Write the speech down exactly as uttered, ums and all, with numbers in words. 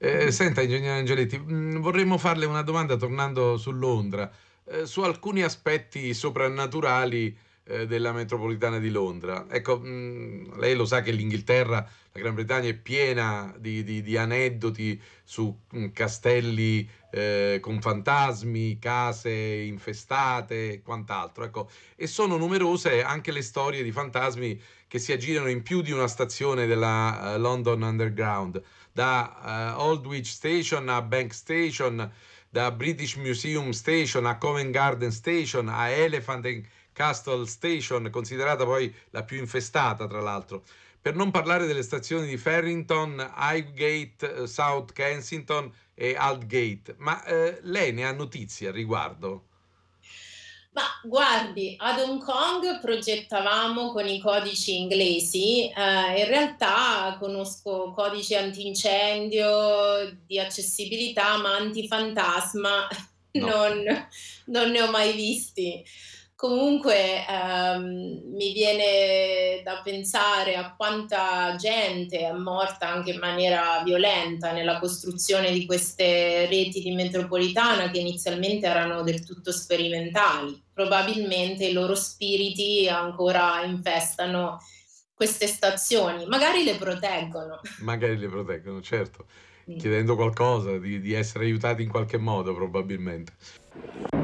Eh, senta, ingegnere Angeletti, mh, vorremmo farle una domanda tornando su Londra, eh, su alcuni aspetti soprannaturali eh, della metropolitana di Londra. Ecco, mh, lei lo sa che l'Inghilterra, la Gran Bretagna è piena di, di- di aneddoti su mh, castelli eh, con fantasmi, case infestate e quant'altro. Ecco, e sono numerose anche le storie di fantasmi che si aggirano in più di una stazione della eh, London Underground, da eh, Aldwych Station a Bank Station, da British Museum Station a Covent Garden Station a Elephant and Castle Station, considerata poi la più infestata, tra l'altro. Per non parlare delle stazioni di Farrington, Highgate, eh, South Kensington e Aldgate. Ma eh, lei ne ha notizie al riguardo? Ma guardi, ad Hong Kong progettavamo con i codici inglesi, eh, in realtà conosco codici antincendio, di accessibilità, ma antifantasma No. non, non ne ho mai visti. Comunque ehm, mi viene da pensare a quanta gente è morta anche in maniera violenta nella costruzione di queste reti di metropolitana che inizialmente erano del tutto sperimentali. Probabilmente i loro spiriti ancora infestano queste stazioni, magari le proteggono. Magari le proteggono, certo, Mm. chiedendo qualcosa, di, di essere aiutati in qualche modo probabilmente.